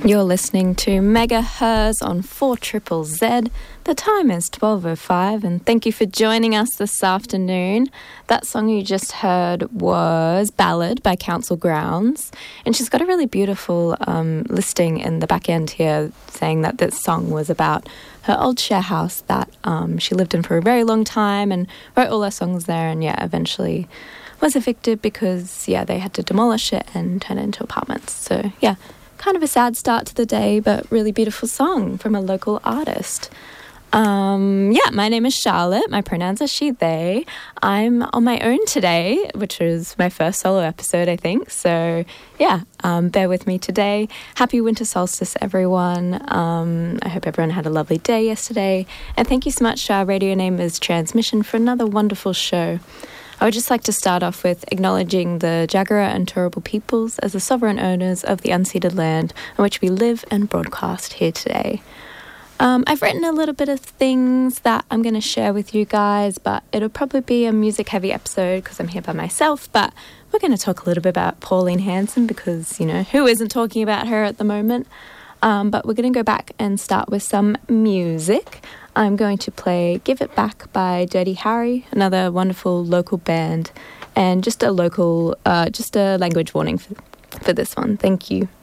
You're listening to Megahertz on 4ZZZ. The time is 12:05 and thank you for joining us this afternoon. That song you just heard was Ballad by Council Grounds, and she's got a really beautiful listing in the back end here saying that this song was about her old share house that she lived in for a very long time and wrote all her songs there, and eventually was evicted because they had to demolish it and turn it into apartments. So kind of a sad start to the day, but really beautiful song from a local artist. My name is Charlotte. My pronouns are she, they. I'm on my own today, which is my first solo episode, I think. So, bear with me today. Happy winter solstice, everyone. I hope everyone had a lovely day yesterday. And thank you so much to our Radio Neighbours Transmission for another wonderful show. I would just like to start off with acknowledging the Jagera and Turrbal peoples as the sovereign owners of the unceded land on which we live and broadcast here today. I've written a little bit of things that I'm going to share with you guys, but it'll probably be a music-heavy episode because I'm here by myself, but we're going to talk a little bit about Pauline Hanson because, who isn't talking about her at the moment? But we're going to go back and start with some music. I'm going to play Give It Back by Dirty Harry, another wonderful local band, and just a language warning for this one. Thank you.